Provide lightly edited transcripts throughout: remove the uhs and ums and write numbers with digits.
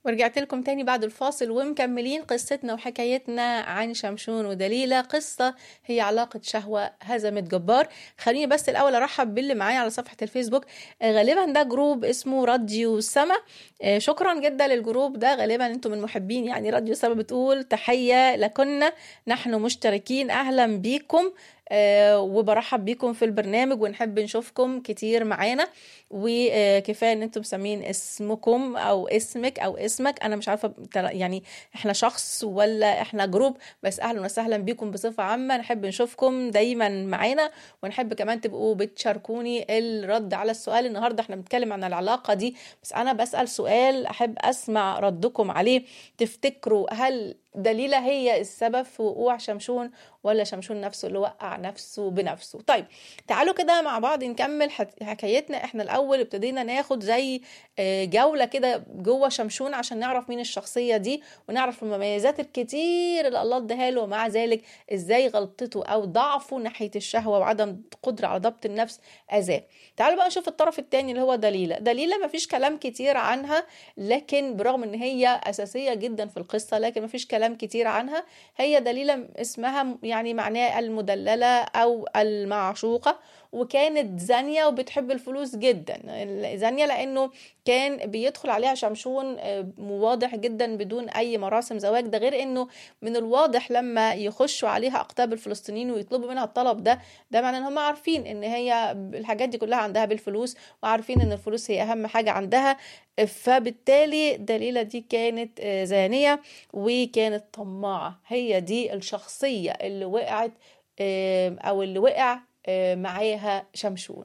ورجعت لكم تاني بعد الفاصل ومكملين قصتنا وحكايتنا عن شمشون ودليلة. قصة هي علاقة شهوة هزمت جبار. خليني بس الأول أرحب باللي معايا على صفحة الفيسبوك. غالبا ده جروب اسمه راديو سما. شكرا جدا للجروب ده، غالبا انتم من محبين يعني راديو سما. بتقول تحية لكنا نحن مشتركين، أهلا بيكم وبرحب بيكم في البرنامج ونحب نشوفكم كتير معانا. وكفاية ان انتم مسمين اسمكم او اسمك او اسمك، انا مش عارفة يعني احنا شخص ولا احنا جروب، بس اهلا وسهلا بيكم بصفة عامة. نحب نشوفكم دايما معانا ونحب كمان تبقوا بتشاركوني الرد على السؤال. النهاردة احنا بنتكلم عن العلاقة دي، بس انا بسأل سؤال احب اسمع ردكم عليه. تفتكروا هل دليلة هي السبب في وقوع شمشون ولا شمشون نفسه اللي وقع نفسه بنفسه؟ طيب تعالوا كده مع بعض نكمل حكايتنا. احنا الاول ابتدينا ناخد زي جولة كده جوه شمشون عشان نعرف مين الشخصية دي ونعرف المميزات الكتير اللي الله اداها له، ومع ذلك ازاي غلطته او ضعفه ناحية الشهوة وعدم قدرة على ضبط النفس اذاه. تعالوا بقى نشوف الطرف الثاني اللي هو دليلة. دليلة مفيش كلام كتير عنها، لكن برغم ان هي اساسية جدا في القصة لكن مفيش كلام كتير عنها. هي دليلة اسمها يعني معناه المدللة او المعشوقة، وكانت زانية وبتحب الفلوس جدا. زانية لانه كان بيدخل عليها شمشون واضح جدا بدون اي مراسم زواج. ده غير انه من الواضح لما يخشوا عليها اقطاب الفلسطينيين ويطلبوا منها الطلب ده معناه ان هم عارفين ان هي الحاجات دي كلها عندها بالفلوس، وعارفين ان الفلوس هي اهم حاجة عندها. فبالتالي دليلة دي كانت زانية وكانت طماعة. هي دي الشخصية اللي وقعت او اللي وقع معاها شمشون.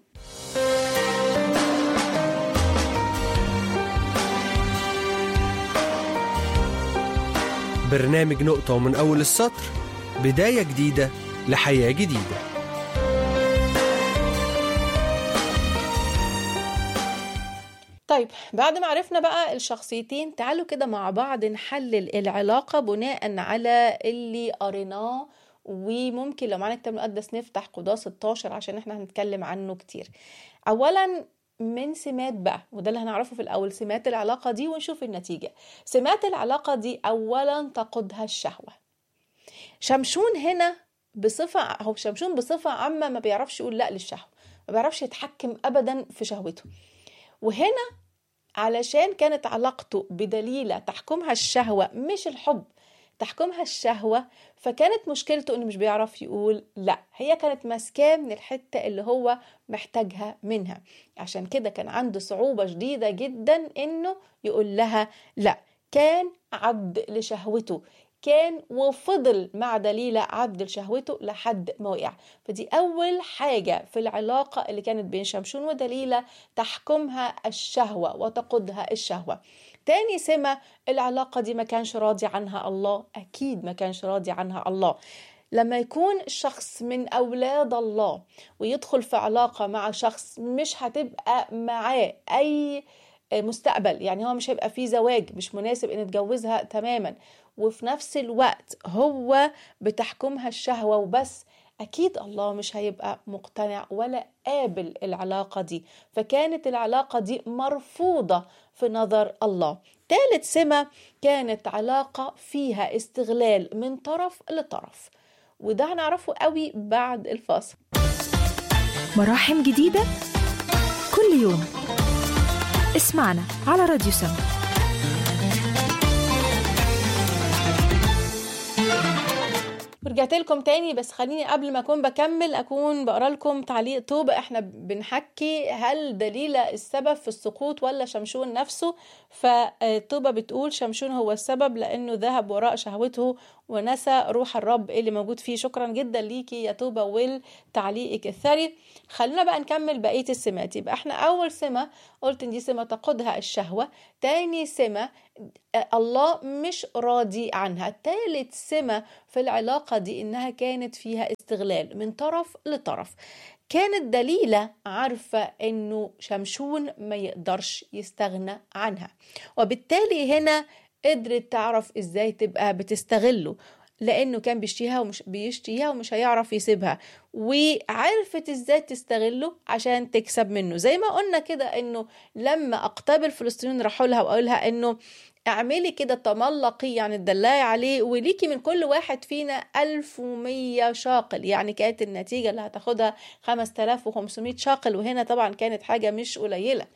برنامج نقطة ومن أول السطر، بداية جديدة لحياة جديدة. طيب بعد ما عرفنا بقى الشخصيتين، تعالوا كده مع بعض نحلل العلاقة بناء على اللي قريناه. وممكن لو معانا كتاب مقدس نفتح قضاة 16 عشان احنا هنتكلم عنه كتير. اولا من سمات بقى، وده اللي هنعرفه في الاول، سمات العلاقة دي ونشوف النتيجة. سمات العلاقة دي اولا تقودها الشهوة. شمشون هنا شمشون بصفة عامة ما بيعرفش يقول لا للشهوة، ما بيعرفش يتحكم ابدا في شهوته. وهنا علشان كانت علاقته بدليلة تحكمها الشهوة مش الحب، تحكمها الشهوة، فكانت مشكلته انه مش بيعرف يقول لا. هي كانت ماسكاه من الحتة اللي هو محتاجها منها، عشان كده كان عنده صعوبة شديدة جدا انه يقول لها لا. كان عبد لشهوته، كان وفضل مع دليلة عبد لشهوته لحد ما وقع. فدي أول حاجة في العلاقة اللي كانت بين شمشون ودليلة، تحكمها الشهوة وتقودها الشهوة. تاني سمة، العلاقة دي ما كانش راضي عنها الله، أكيد ما كانش راضي عنها الله. لما يكون الشخص من أولاد الله ويدخل في علاقة مع شخص مش هتبقى معاه أي مستقبل، يعني هو مش هيبقى فيه زواج، مش مناسب ان نتجوزها تماما، وفي نفس الوقت هو بتحكمها الشهوة وبس، أكيد الله مش هيبقى مقتنع ولا قابل العلاقة دي. فكانت العلاقة دي مرفوضة في نظر الله. ثالث سمة، كانت علاقة فيها استغلال من طرف لطرف، وده هنعرفه قوي بعد الفاصل. مراحم جديدة كل يوم، اسمعنا على راديو سما. رجعت لكم تاني، بس خليني قبل ما أكون بقرأ لكم تعليق توبة. احنا بنحكي هل دليلة السبب في السقوط ولا شمشون نفسه؟ فتوبة بتقول شمشون هو السبب لأنه ذهب وراء شهوته ونسى روح الرب اللي موجود فيه. شكرا جدا ليكي يا توبة والتعليقك الثري. خلونا بقى نكمل بقية السمات. يبقى احنا أول سمة قلت ان دي سمة تقودها الشهوة. تاني سمة الله مش راضي عنها. ثالث سمة في العلاقة دي إنها كانت فيها استغلال من طرف لطرف. كانت دليلة عارفة إنه شمشون ما يقدرش يستغنى عنها، وبالتالي هنا قدرت تعرف إزاي تبقى بتستغله. لانه كان بيشتيها ومش هيعرف يسيبها، وعرفت ازاي تستغله عشان تكسب منه. زي ما قلنا كده انه لما اقطاب الفلسطينيين راحوا لها وقالها انه اعملي كده تملقي، يعني تدلعي عليه، وليكي من كل واحد فينا 1100 شاقل، يعني كانت النتيجة اللي هتاخدها 5500 شاقل، وهنا طبعا كانت حاجة مش قليلة.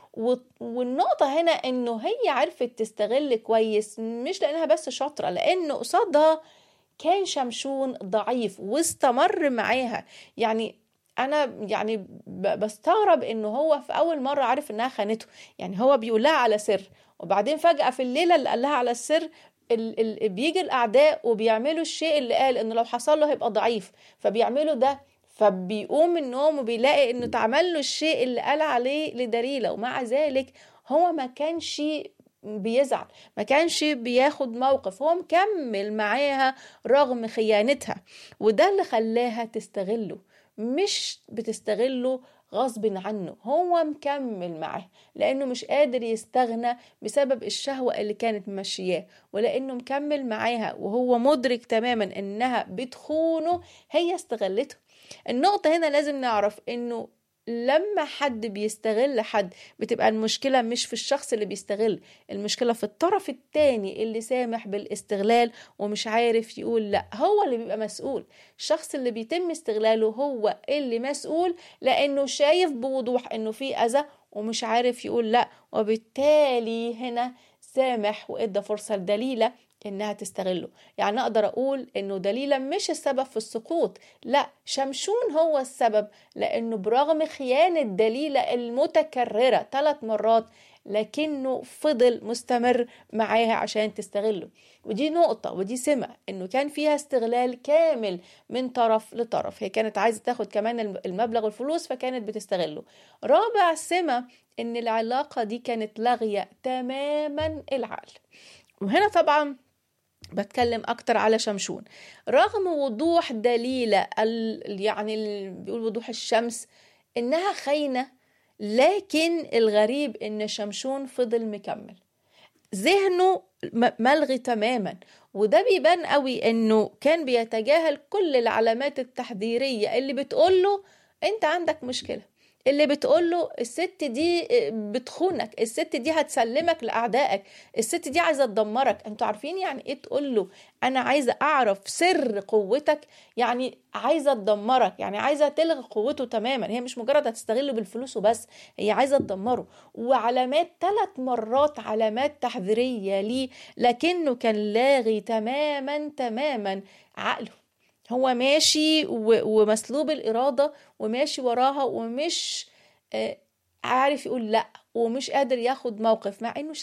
والنقطة هنا انه هي عرفت تستغل كويس، مش لانها بس شاطرة، لانه قصادها كان شمشون ضعيف واستمر معاها. يعني انا يعني بستغرب انه هو في اول مرة عارف انها خانته، يعني هو بيقول لها على سر، وبعدين فجأة في الليلة اللي قال لها على السر بيجي الاعداء وبيعملوا الشيء اللي قال انه لو حصل له هيبقى ضعيف، فبيعملوا ده. فبيقوم من النوم وبيلاقي انه تعمل له الشيء اللي قال عليه لدليلة، ومع ذلك هو ما كانش بيزعل، ما كانش بياخد موقف، هو مكمل معاها رغم خيانتها. وده اللي خلاها تستغله، مش بتستغله غصب عنه، هو مكمل معاه لأنه مش قادر يستغنى بسبب الشهوة اللي كانت ماشياه، ولأنه مكمل معاها وهو مدرك تماما إنها بتخونه. هي استغلته. النقطة هنا لازم نعرف إنه لما حد بيستغل حد بتبقى المشكلة مش في الشخص اللي بيستغل، المشكلة في الطرف التاني اللي سامح بالاستغلال ومش عارف يقول لا. هو اللي بيبقى مسؤول، الشخص اللي بيتم استغلاله هو اللي مسؤول، لأنه شايف بوضوح إنه في أذى ومش عارف يقول لا، وبالتالي هنا سامح وإدى فرصة لدليلة إنها تستغله. يعني أقدر أقول إنه دليلة مش السبب في السقوط، لا، شمشون هو السبب، لأنه برغم خيانة دليلة المتكررة 3 مرات لكنه فضل مستمر معاها عشان تستغله. ودي نقطة ودي سمة إنه كان فيها استغلال كامل من طرف لطرف. هي كانت عايزة تاخد كمان المبلغ والفلوس فكانت بتستغله. رابع سمة إن العلاقة دي كانت لاغية تماما العقل. وهنا طبعا بتكلم أكتر على شمشون. رغم وضوح دليلة يعني بيقول وضوح الشمس إنها خاينة، لكن الغريب إن شمشون فضل مكمل، ذهنه ملغي تماما. وده بيبان قوي إنه كان بيتجاهل كل العلامات التحذيرية اللي بتقوله أنت عندك مشكلة، اللي بتقوله الست دي بتخونك، الست دي هتسلمك لأعدائك، الست دي عايزة تدمرك. انتوا عارفين يعني ايه تقوله انا عايزة اعرف سر قوتك؟ يعني عايزة تدمرك، يعني عايزة تلغي قوته تماما. هي مش مجرد هتستغله بالفلوس وبس، هي عايزة تدمره. وعلامات 3 مرات علامات تحذيرية ليه، لكنه كان لاغي تماما عقله. هو ماشي ومسلوب الإرادة وماشي وراها ومش عارف يقول لأ، ومش قادر ياخد موقف، مع انه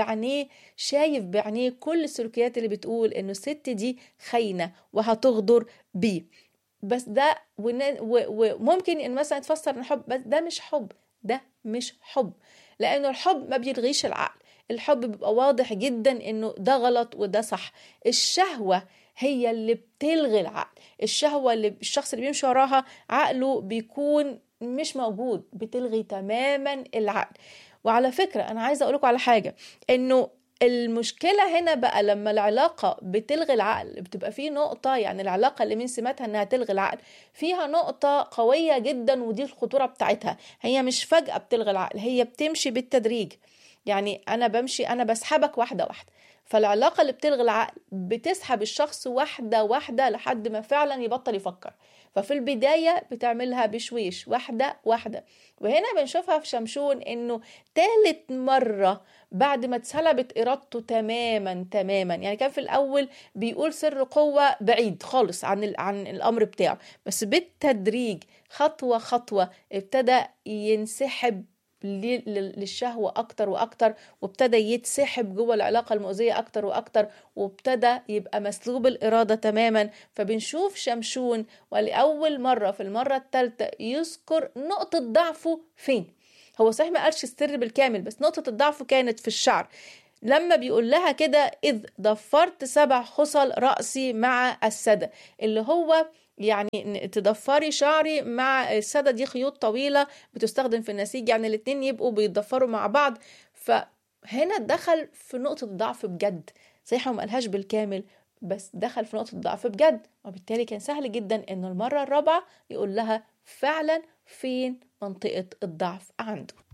شايف بعينيه كل السلوكيات اللي بتقول انه الست دي خاينة وهتغدر بيه. بس ده وممكن ان مثلا يتفسر ان حب، بس ده مش حب، لانه الحب ما بيلغيش العقل. الحب بيبقى واضح جدا انه ده غلط وده صح. الشهوة هي اللي بتلغي العقل، الشهوة اللي الشخص اللي بيمشي وراها عقله بيكون مش موجود، بتلغي تماما العقل. وعلى فكرة أنا عايزة أقولكم على حاجة، إنه المشكلة هنا بقى لما العلاقة بتلغي العقل بتبقى فيه نقطة، يعني العلاقة اللي من سماتها إنها تلغي العقل فيها نقطة قوية جدا، ودي الخطورة بتاعتها. هي مش فجأة بتلغي العقل، هي بتمشي بالتدريج. يعني أنا بسحبك واحدة واحدة. فالعلاقة اللي بتلغي العقل بتسحب الشخص واحدة واحدة لحد ما فعلا يبطل يفكر. ففي البداية بتعملها بشويش واحدة واحدة. وهنا بنشوفها في شمشون انه 3 مرة بعد ما اتسلبت ارادته تماما، يعني كان في الاول بيقول سر قوة بعيد خالص عن الامر بتاعه، بس بالتدريج خطوة خطوة ابتدى ينسحب للشهوة أكتر وأكتر، وابتدى يتسحب جوه العلاقة المؤذية أكتر وأكتر، وابتدى يبقى مسلوب الإرادة تماما. فبنشوف شمشون ولأول مرة في المرة الثالثة يذكر نقطة ضعفه فين. هو صحيح ما قالش السر بالكامل، بس نقطة الضعف كانت في الشعر. لما بيقول لها كده إذ ضفرت 7 خصل رأسي مع السدى، اللي هو يعني تضفري شعري مع السدى، دي خيوط طويلة بتستخدم في النسيج، يعني الاتنين يبقوا بيتضفروا مع بعض. فهنا دخل في نقطة ضعف بجد، صحيح ما قالهاش بالكامل، بس دخل في نقطة ضعف بجد، وبالتالي كان سهل جدا إنه المرة الرابعة يقول لها فعلا فين منطقة الضعف عنده.